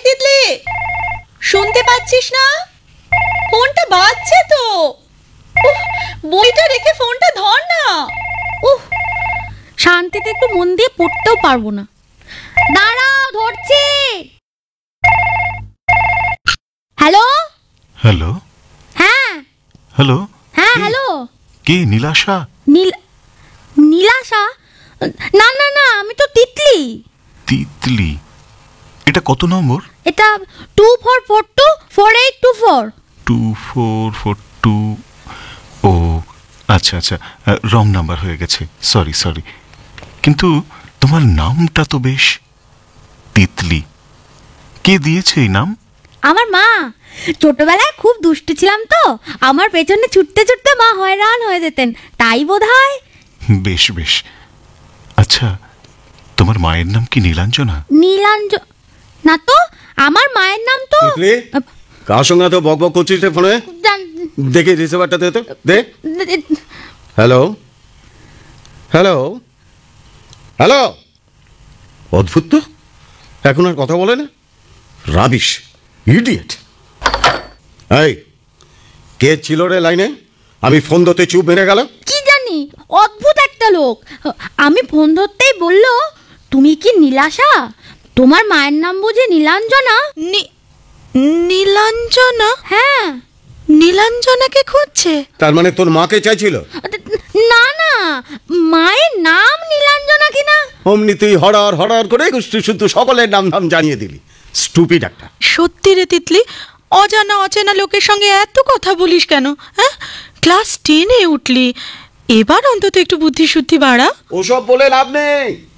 তিতলি, শুনতে পাচ্ছিস না? ফোনটা বাজছে তো। বইটা রেখে ফোনটা ধর না। শান্তিতে একটু মন দিয়ে পড়তেও পারবো না। দাঁড়াও, ধরছি। Hello hello. হ্যাঁ হ্যালো। হ্যাঁ হ্যালো। কে? নীলাশা? নীলাশা? না না না, আমি তো তিতলি। তিতলি? এটা কত নম্বর? এটা 24424824। 2442। ও আচ্ছা আচ্ছা, রং নাম্বার হয়ে গেছে, সরি সরি। কিন্তু তোমার নামটা তো বেশ, তিতলি। কে দিয়েছে এই নাম? আমার মা। ছোটবেলায় খুব দুষ্টু ছিলাম তো, আমার পেছনে ছুটতে ছুটতে মা হয়রান হয়ে যেতেন, তাই বোধহয়। বেশ বেশ। আচ্ছা, তোমার মায়ের নাম কি নীলাঞ্জনা? না তো, আমার মায়ের নাম তো কার সঙ্গে তো বক বক করছিস ফোনে? দেখি রিসিভারটা দে তো, দে। Hello hello hello. অদ্ভুত তো, এখন আর কথা বলে না। Rubbish, idiot. এই, কে ছিল রে লাইনে? আমি ফোন ধরতে চুপ মেরে গেল। কি জানি, অদ্ভুত একটা লোক। আমি ফোন ধরতেই বলল, তুমি কি নীলাশা? তোমার মায়ের নাম বুঝি নীলাঞ্জনা? নীলাঞ্জনা? হ্যাঁ। নীলাঞ্জনাকে খুঁজছে? তার মানে তোর মাকে চাইছিল? না না, মায়ের নাম নীলাঞ্জনা কিনা। অমনি তুই হড়ার হড়ার করে গোষ্ঠী শুদ্ধ সকলের নাম ধাম জানিয়ে দিলি। স্টুপিড একটা। সত্যি রে তিতলি, অজানা অচেনা লোকের সঙ্গে এত কথা বলিস কেন? হ্যাঁ, ক্লাস 10-এ উঠলি, এবার অন্তত একটু বুদ্ধি শুদ্ধি বাড়া। ওসব বলে লাভ নেই।